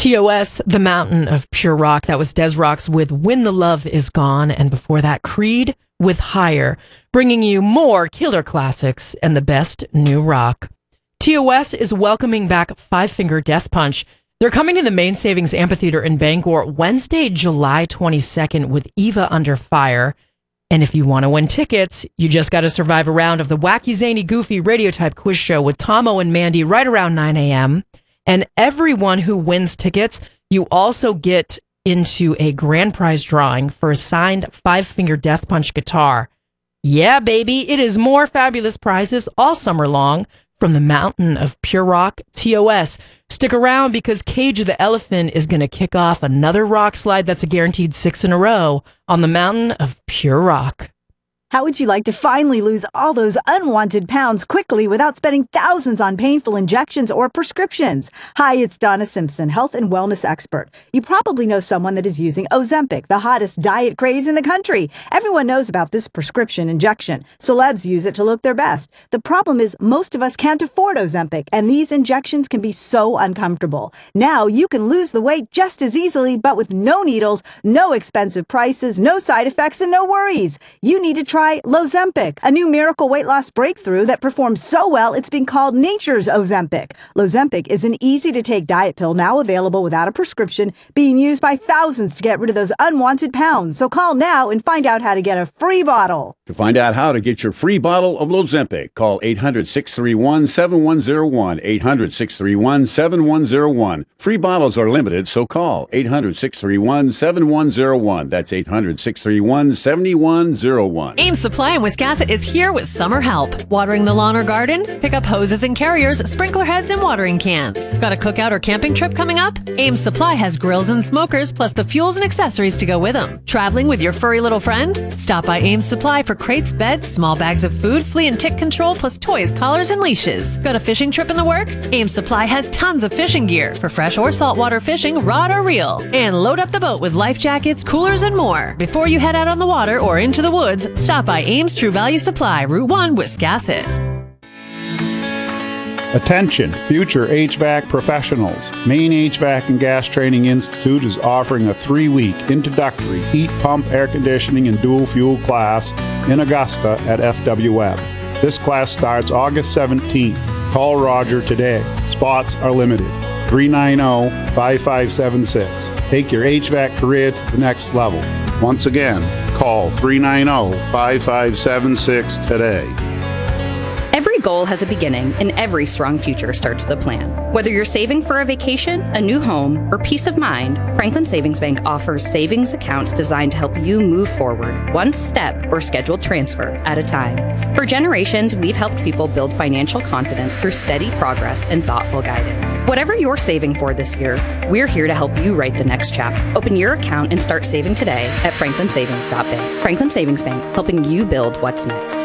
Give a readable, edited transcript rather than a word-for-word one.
TOS, The Mountain of Pure Rock. That was Des Rocks with When the Love Is Gone. And before that, Creed with Higher, bringing you more killer classics and the best new rock. TOS is welcoming back Five Finger Death Punch. They're coming to the Main Savings Amphitheater in Bangor Wednesday, July 22nd with Eva Under Fire. And if you want to win tickets, you just got to survive a round of the Wacky, Zany, Goofy radio type quiz show with Tomo and Mandy right around 9 a.m. And everyone who wins tickets, you also get into a grand prize drawing for a signed Five Finger Death Punch guitar. Yeah, baby, it is more fabulous prizes all summer long from the Mountain of Pure Rock, TOS. Stick around because Cage of the Elephant is going to kick off another rock slide that's a guaranteed 6 in a row on the Mountain of Pure Rock. How would you like to finally lose all those unwanted pounds quickly without spending thousands on painful injections or prescriptions? Hi, it's Donna Simpson, health and wellness expert. You probably know someone that is using Ozempic, the hottest diet craze in the country. Everyone knows about this prescription injection. Celebs use it to look their best. The problem is most of us can't afford Ozempic, and these injections can be so uncomfortable. Now you can lose the weight just as easily, but with no needles, no expensive prices, no side effects, and no worries. You need to try Lozempic, a new miracle weight loss breakthrough that performs so well it's been called nature's Ozempic. Lozempic is an easy-to-take diet pill now available without a prescription, being used by thousands to get rid of those unwanted pounds. So call now and find out how to get a free bottle. To find out how to get your free bottle of Lozempic, call 800-631-7101, 800-631-7101. Free bottles are limited, so call 800-631-7101. That's 800-631-7101. Ames Supply in Wiscasset is here with summer help. Watering the lawn or garden? Pick up hoses and carriers, sprinkler heads, and watering cans. Got a cookout or camping trip coming up? Ames Supply has grills and smokers, plus the fuels and accessories to go with them. Traveling with your furry little friend? Stop by Ames Supply for crates, beds, small bags of food, flea and tick control, plus toys, collars, and leashes. Got a fishing trip in the works? Ames Supply has tons of fishing gear for fresh or saltwater fishing, rod or reel. And load up the boat with life jackets, coolers, and more. Before you head out on the water or into the woods, stop by Ames True Value Supply, Route 1, Wiscasset. Attention, future HVAC professionals. Maine HVAC and Gas Training Institute is offering a 3-week introductory heat pump, air conditioning, and dual fuel class in Augusta at FWM. This class starts August 17th. Call Roger today. Spots are limited. 390-5576. Take your HVAC career to the next level. Once again, call 390-5576 today. Every goal has a beginning, and every strong future starts with a plan. Whether you're saving for a vacation, a new home, or peace of mind, Franklin Savings Bank offers savings accounts designed to help you move forward, one step or scheduled transfer at a time. For generations, we've helped people build financial confidence through steady progress and thoughtful guidance. Whatever you're saving for this year, we're here to help you write the next chapter. Open your account and start saving today at franklinsavings.bank. Franklin Savings Bank, helping you build what's next.